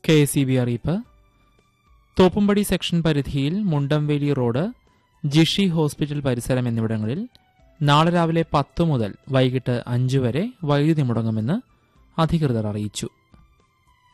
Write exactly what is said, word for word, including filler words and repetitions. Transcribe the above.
K S E B അറിയിപ്പ്. Thoppumpady section പരിധിയിൽ Mundamveli road, Jishi hospital പരിസരം എന്നിവിടങ്ങളിൽ നാളെ രാവിലെ പത്ത് മുതൽ വൈകിട്ട് അഞ്ച് വരെ വൈദ്യുതി മുടങ്ങുമെന്ന് അധികൃതർ അറിയിച്ചു.